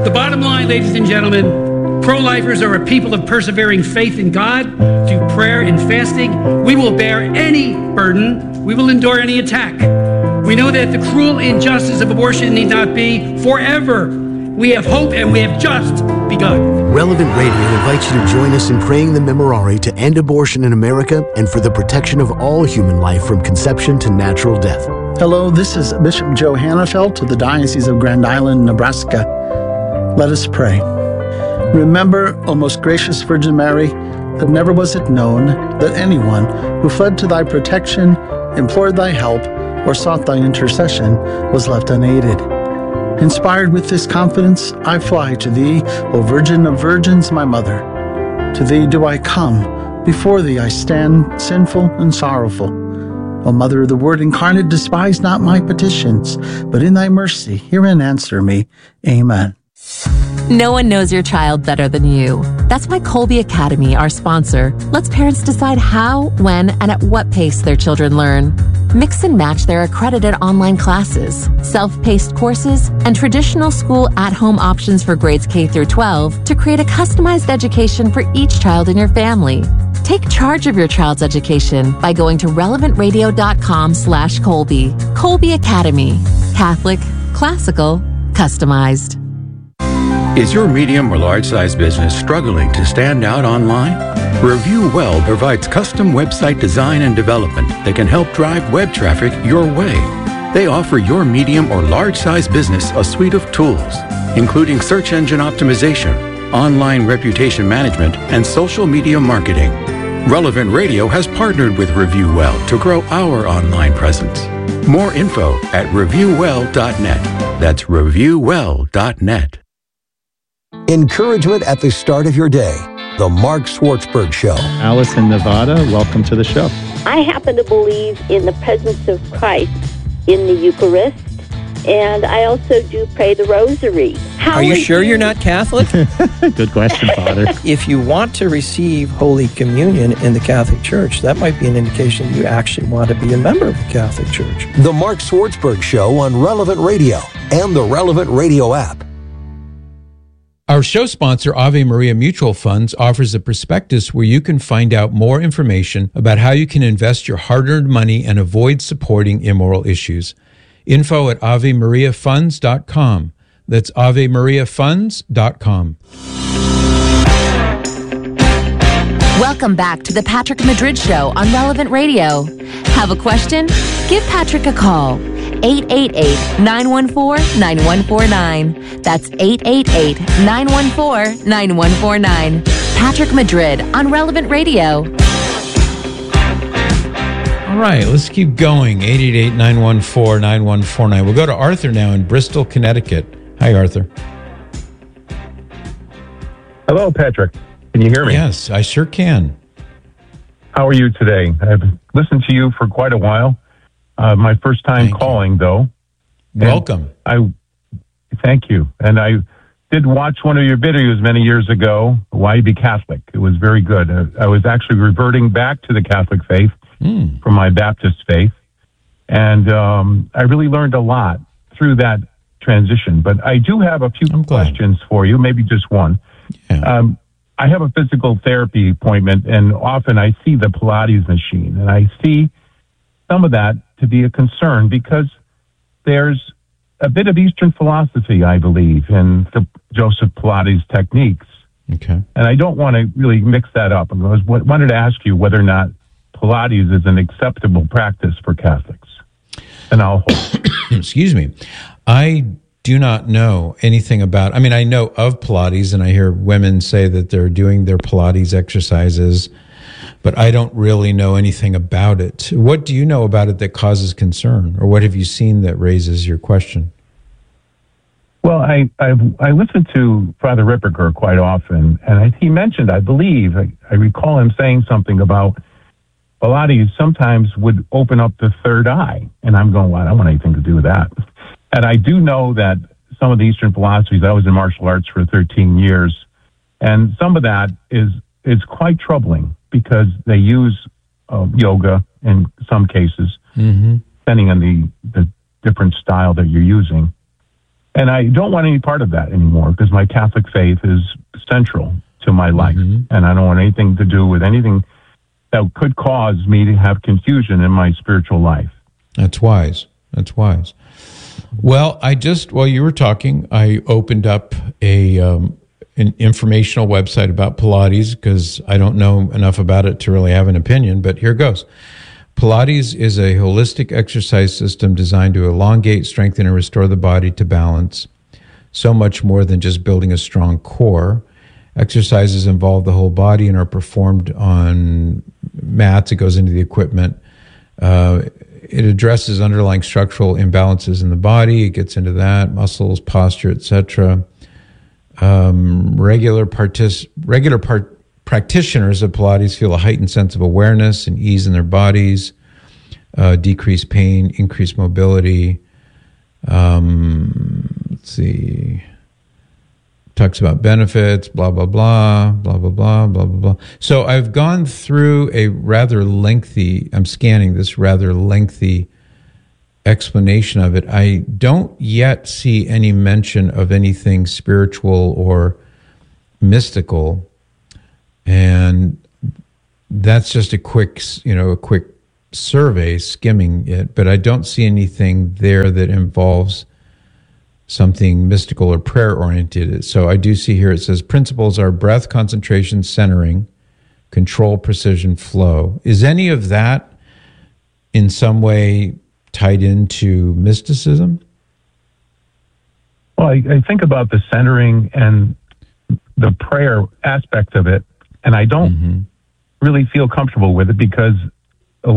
The bottom line, ladies and gentlemen, pro-lifers are a people of persevering faith in God through prayer and fasting. We will bear any burden. We will endure any attack. We know that the cruel injustice of abortion need not be forever. We have hope, and we have just begun. Relevant Radio invites you to join us in praying the Memorare to end abortion in America and for the protection of all human life from conception to natural death. Hello, this is Bishop Joe Hannafelt of the Diocese of Grand Island, Nebraska. Let us pray. Remember, O most gracious Virgin Mary, that never was it known that anyone who fled to thy protection, implored thy help, or sought thy intercession was left unaided. Inspired with this confidence, I fly to thee, O Virgin of Virgins, my mother. To thee do I come, before thee I stand, sinful and sorrowful. O Mother of the Word incarnate, despise not my petitions, but in thy mercy hear and answer me. Amen. No one knows your child better than you. That's why Kolbe Academy, our sponsor, lets parents decide how, when, and at what pace their children learn. Mix and match their accredited online classes, self-paced courses, and traditional school at-home options for grades K through 12 to create a customized education for each child in your family. Take charge of your child's education by going to relevantradio.com/Kolbe. Kolbe Academy. Catholic, classical, customized. Is your medium or large size business struggling to stand out online? Review Well provides custom website design and development that can help drive web traffic your way. They offer your medium or large size business a suite of tools, including search engine optimization, online reputation management, and social media marketing. Relevant Radio has partnered with Review Well to grow our online presence. More info at reviewwell.net. That's reviewwell.net. Encouragement at the start of your day. The Mark Schwartzberg Show. Alice in Nevada, welcome to the show. I happen to believe in the presence of Christ in the Eucharist, and I also do pray the Rosary. Are you sure you're not Catholic? Good question, Father. If you want to receive Holy Communion in the Catholic Church, that might be an indication you actually want to be a member of the Catholic Church. The Mark Schwartzberg Show on Relevant Radio and the Relevant Radio app. Our show sponsor, Ave Maria Mutual Funds, offers a prospectus where you can find out more information about how you can invest your hard-earned money and avoid supporting immoral issues. Info at AveMariaFunds.com. That's AveMariaFunds.com. Welcome back to the Patrick Madrid Show on Relevant Radio. Have a question? Give Patrick a call. 888-914-9149. That's 888-914-9149. Patrick Madrid on Relevant Radio. All right, let's keep going. 888-914-9149. We'll go to Arthur now in Bristol, Connecticut. Hi, Arthur. Hello, Patrick. Can you hear me? Yes, I sure can. How are you today? I've listened to you for quite a while. My first time calling, though. Welcome. Thank you. And I did watch one of your videos many years ago, Why Be Catholic. It was very good. I was actually reverting back to the Catholic faith from my Baptist faith. And I really learned a lot through that transition. But I do have a few questions for you, maybe just one. Yeah. I have a physical therapy appointment, and often I see the Pilates machine, and I see some of that to be a concern because there's a bit of Eastern philosophy, I believe, in the Joseph Pilates techniques. Okay. And I don't want to really mix that up. I wanted to ask you whether or not Pilates is an acceptable practice for Catholics. And I'll hold. Excuse me. I do not know anything about, I mean, I know of Pilates, and I hear women say that they're doing their Pilates exercises, but I don't really know anything about it. What do you know about it that causes concern, or what have you seen that raises your question? Well, I listen to Father Ripperger quite often, and he mentioned, I believe, I recall him saying something about Pilates sometimes would open up the third eye. And I'm going, well, I don't want anything to do with that. And I do know that some of the Eastern philosophies, I was in martial arts for 13 years, and some of that is quite troubling because they use yoga in some cases, depending on the different style that you're using. And I don't want any part of that anymore because my Catholic faith is central to my life. And I don't want anything to do with anything that could cause me to have confusion in my spiritual life. That's wise. That's wise. Well, while you were talking, I opened up an informational website about Pilates because I don't know enough about it to really have an opinion, but here goes. Pilates is a holistic exercise system designed to elongate, strengthen, and restore the body to balance. So much more than just building a strong core. Exercises involve the whole body and are performed on mats. It goes into the equipment. It addresses underlying structural imbalances in the body. It gets into that, muscles, posture, etc. Regular practitioners of Pilates feel a heightened sense of awareness and ease in their bodies, decreased pain, increased mobility. Let's see. Talks about benefits, blah, blah, blah, blah, blah, blah, blah, blah, blah. So I've gone through I'm scanning this rather lengthy explanation of it. I don't yet see any mention of anything spiritual or mystical. And that's just a quick survey, skimming it, but I don't see anything there that involves something mystical or prayer-oriented. So I do see here it says principles are breath, concentration, centering, control, precision, flow. Is any of that in some way tied into mysticism? Well, I think about the centering and the prayer aspect of it, and I don't really feel comfortable with it because